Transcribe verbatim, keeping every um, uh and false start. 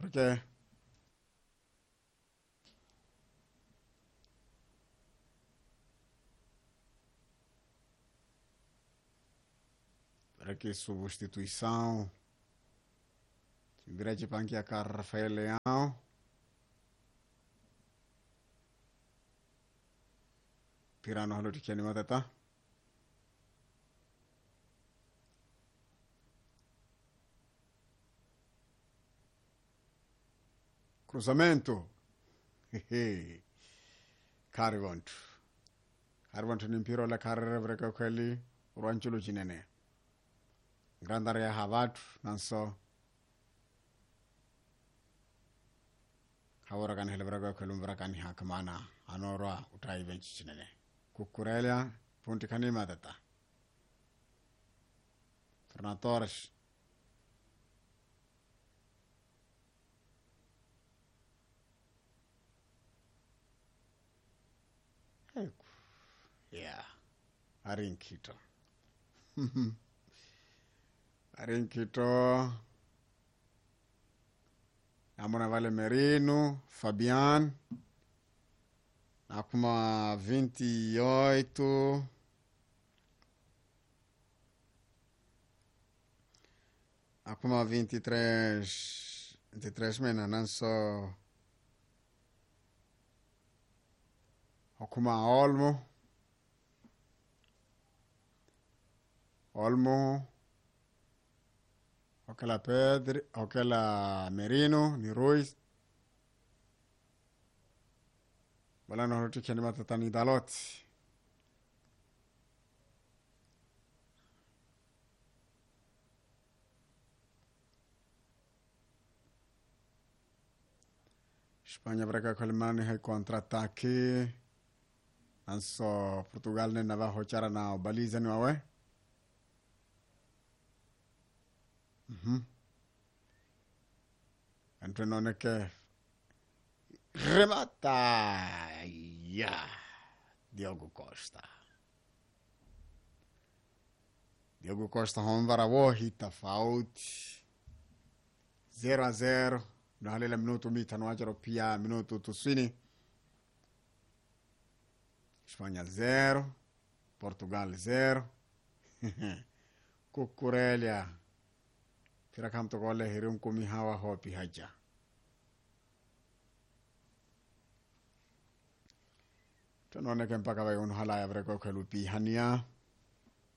Porque para que substituição grande panquia car Rafael Leão. Tirando halo tikiani matata. Cruzamento. Carivonto. Carivonto nimpiro la carre vreka kweli uranchulo chinene. Grandarea havatu nanso. Hawara kan hele vreka kweli mvra kan hakamana anora utai benchi chinene. Kukurelia punti kani matata. Fernando Torres. Yeah. Arinkito. Arinkito. Namona vale Merino, Fabian. Nakuma vinte e oito. Nakuma vinte e três. vinte e três mena, não só. Nakuma Olmo. Olmo. Aquela Pedro, aquela Merino, ni Ruiz. Wala no hoti kani matatani dalot. Espanha braka kalimani hai kontra-ataque. Anso Portugal ne nava hochara na baliza ni wawe. Mhm. Entre non è che remata yeah. Diogo Costa. Diogo Costa honvara wohita faut zero a zero. Nahalela minuto mita no ajaro pia minuto tusini. Spagna zero. Portugal zero. Cucurelia. Tira kamto gole hirum kumi hawa hopi haja. Tunaona mpaka wa unhala ya vreko kelupi hania.